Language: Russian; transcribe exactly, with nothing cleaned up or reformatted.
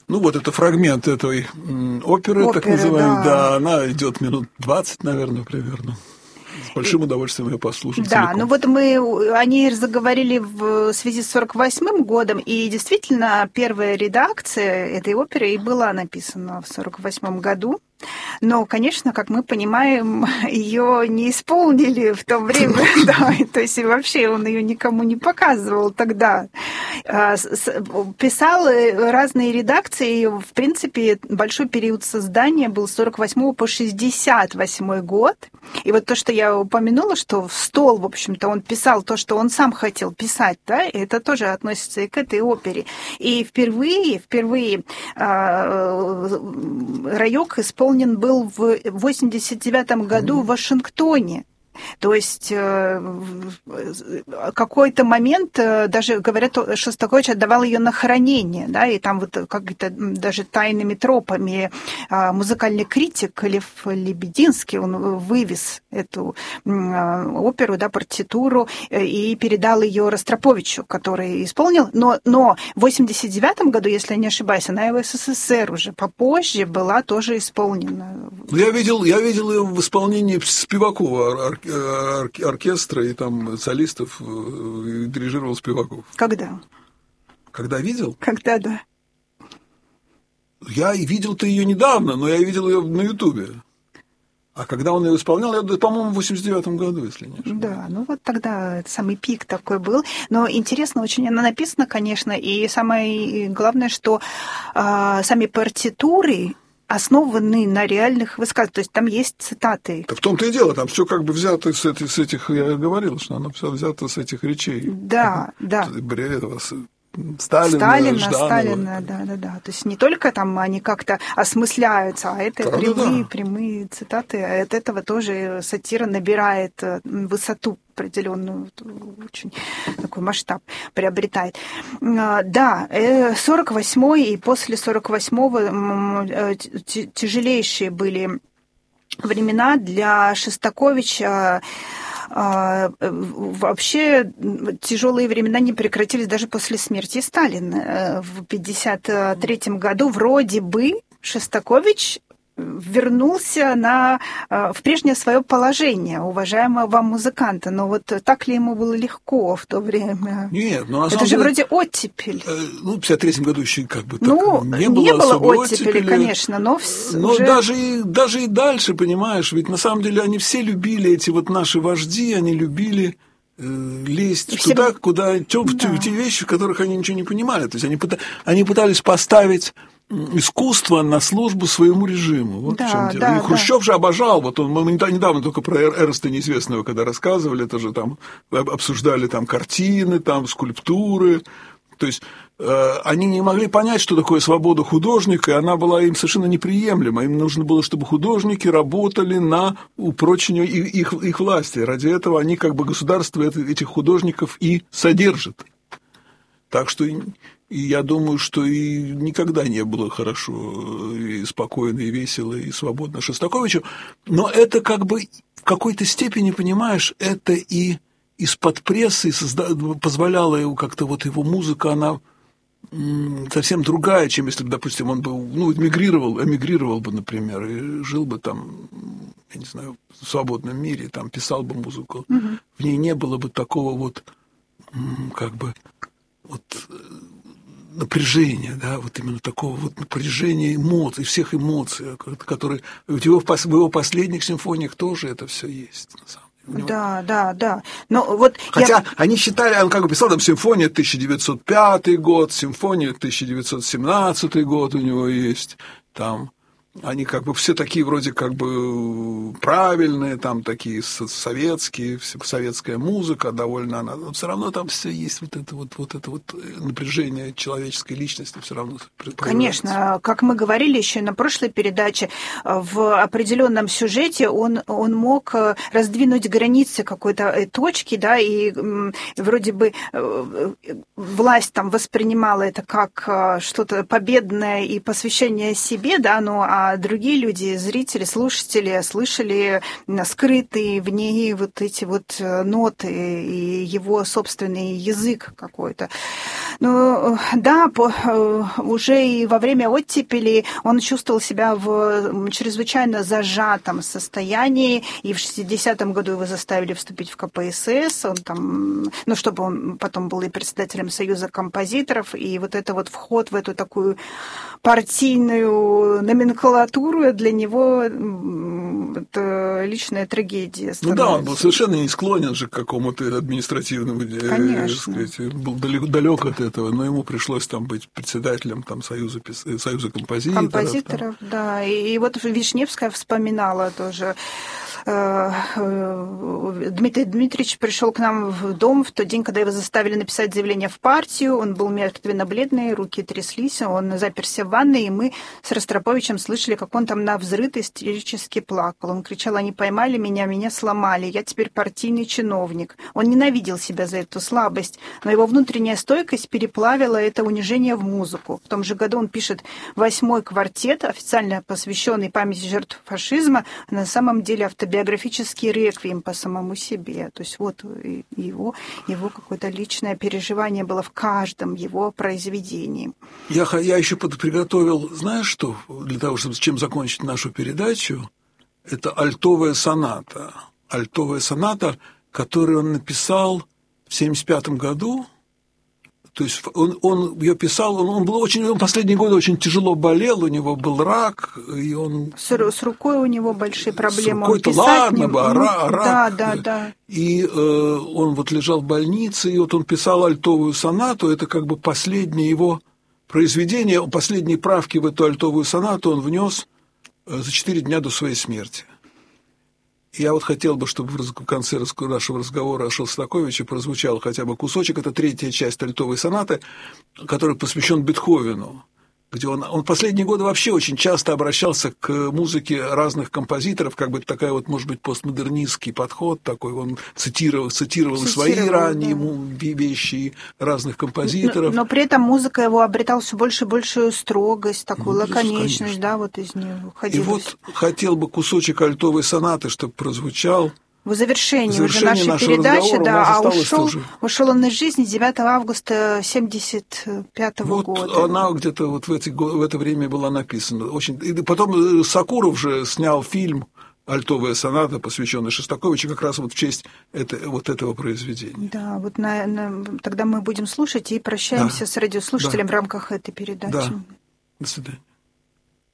Ну, вот это фрагмент этой оперы, оперы так называемой. Да. да, она идет минут двадцать, наверное, примерно. С большим удовольствием ее послушать. Да, целиком. ну вот мы о ней заговорили в связи с сорок восьмым годом, и действительно первая редакция этой оперы и была написана в сорок восьмом году. Но, конечно, как мы понимаем, ее не исполнили в то время, да, то есть вообще он ее никому не показывал тогда. Писал разные редакции, и, в принципе, большой период создания был с сорок восьмого по шестьдесят восьмой год. И вот то, что я упомянула, что в стол, в общем-то, он писал то, что он сам хотел писать, да, это тоже относится и к этой опере. И впервые, впервые Райок исполнил был в восемьдесят девятом году в Вашингтоне. То есть какой-то момент, даже, говорят, Шостакович отдавал ее на хранение, да, и там вот как-то даже тайными тропами музыкальный критик Лев Лебединский, он вывез эту оперу, да, партитуру, и передал ее Ростроповичу, который исполнил, но, но в восемьдесят девятом году, если я не ошибаюсь, она и в СССР уже попозже была тоже исполнена. Я видел, я видел ее в исполнении Спивакова, оркестра и там солистов, и дирижировал Спиваков. Когда? Когда видел? Когда, да. Я видел-то ее недавно, но я видел ее на Ютубе. А когда он ее исполнял, я, по-моему, в восемьдесят девятом году, если не ошибаюсь. Да, ну вот тогда самый пик такой был. Но интересно очень она написана, конечно, и самое главное, что э, сами партитуры основаны на реальных высказываниях, то есть там есть цитаты. Да в том-то и дело, там все как бы взято с этих, с этих, я говорил, что оно все взято с этих речей. Да, да. Бреветова, Сталина, Сталина, Жданова. Сталина, да, да, да. То есть не только там они как-то осмысляются, а это да, прямые, да. прямые цитаты. А от этого тоже сатира набирает высоту определенную, очень такой масштаб приобретает. Да, сорок восьмой и после сорок восьмого тяжелейшие были времена для Шостаковича. Вообще тяжелые времена не прекратились даже после смерти Сталина. В пятьдесят третьем году вроде бы Шостакович вернулся на, в прежнее свое положение уважаемого музыканта. Но вот так ли ему было легко в то время? Нет, ну, это же деле, вроде оттепель. Ну, в пятьдесят третьем году еще как бы так ну, не было, не было оттепели, оттепели, конечно, но, но уже... даже, и, даже и дальше, понимаешь, ведь на самом деле они все любили, эти вот наши вожди, они любили э, лезть и туда, все... куда, те, да. в те вещи, в которых они ничего не понимали. То есть они, пыта... они пытались поставить искусство на службу своему режиму. Вот да, в чем дело. Да, и Хрущев да. же обожал. Вот он, мы недавно только про Эраста Неизвестного, когда рассказывали, тоже там обсуждали там картины, там скульптуры. То есть э, они не могли понять, что такое свобода художника, и она была им совершенно неприемлема. Им нужно было, чтобы художники работали на упрочение их, их власти. Ради этого они, как бы, государство этих художников и содержит. Так что... И я думаю, что и никогда не было хорошо, и спокойно, и весело, и свободно Шостаковичу. Но это как бы в какой-то степени, понимаешь, это и из-под прессы созда... позволяло его как-то, вот его музыка, она совсем другая, чем если бы, допустим, он был, ну, эмигрировал, эмигрировал бы, например, и жил бы там, я не знаю, в свободном мире, там писал бы музыку. Угу. В ней не было бы такого вот, как бы, вот... напряжения, да, вот именно такого вот напряжения эмоций, всех эмоций, которые в его, в его последних симфониях тоже это все есть, на самом деле. Да, да, да. Но вот Хотя я... они считали, он как бы писал там симфония тысяча девятьсот пятый год, симфония тысяча девятьсот семнадцатый год у него есть, там... Они как бы все такие вроде как бы правильные, там такие советские, советская музыка довольно она, но все равно там все есть вот это вот, вот это вот напряжение человеческой личности все равно. Конечно, как мы говорили еще на прошлой передаче, в определенном сюжете он, он мог раздвинуть границы какой-то точки, да, и вроде бы власть там воспринимала это как что-то победное и посвящение себе, да, ну а а другие люди, зрители, слушатели, слышали скрытые в ней вот эти вот ноты и его собственный язык какой-то. Ну, да, уже и во время оттепели он чувствовал себя в чрезвычайно зажатом состоянии, и в шестидесятом году его заставили вступить в ка пэ эс эс, он там, ну, чтобы он потом был и председателем Союза композиторов, и вот это вот вход в эту такую партийную номенклатуру для него это личная трагедия становится. Ну да, он был совершенно не склонен же к какому-то административному, конечно, сказать, был далек, далек от этого, но ему пришлось там быть председателем там, Союза, Союза композиторов. Композиторов, там. Да. И, и вот Вишневская вспоминала тоже. Дмитрий Дмитриевич пришел к нам в дом в тот день, когда его заставили написать заявление в партию. Он был мертвенно-бледный, руки тряслись, он заперся в ванной, и мы с Ростроповичем слышали, как он там навзрыд истерически плакал. Он кричал: они поймали меня, меня сломали, я теперь партийный чиновник. Он ненавидел себя за эту слабость, но его внутренняя стойкость переплавила это унижение в музыку. В том же году он пишет восьмой квартет, официально посвященный памяти жертв фашизма, а на самом деле автобиографический биографический реквием по самому себе. То есть вот его, его какое-то личное переживание было в каждом его произведении. Я, я еще приготовил, знаешь что, для того, чтобы с чем закончить нашу передачу, это альтовая соната. Альтовая соната, которую он написал в семьдесят пятом году. То есть он, он ее писал, он, он был очень, он последние годы очень тяжело болел, у него был рак, и он... С, с рукой у него большие проблемы. С рукой-то ладно не... бы, а рак... Да, да, да. И э, он вот лежал в больнице, и вот он писал альтовую сонату, это как бы последнее его произведение, последние правки в эту альтовую сонату он внес за четыре дня до своей смерти. Я вот хотел бы, чтобы в конце нашего разговора о Шостаковиче прозвучал хотя бы кусочек. Это третья часть альтовой сонаты, который посвящен Бетховену, где он, он последние годы вообще очень часто обращался к музыке разных композиторов, как бы такая вот, может быть, постмодернистский подход такой. Он цитировал, цитировал, цитировал свои ранние да. вещи разных композиторов. Но, но при этом музыка его обретала все больше и большую строгость, такую ну, лаконичность, конечно. Да, вот из нее уходила. И вот хотел бы кусочек альтовой сонаты, чтобы прозвучал. В завершении, в завершении уже нашей передачи, да, а ушел, ушел он из жизни девятого августа семьдесят пятого вот года. Вот она где-то вот в, эти, в это время была написана. Очень... И потом Сокуров же снял фильм «Альтовая соната», посвященный Шостаковичу, как раз вот в честь это, вот этого произведения. Да, вот на, на, тогда мы будем слушать и прощаемся да. с радиослушателем да. в рамках этой передачи. Да. До свидания.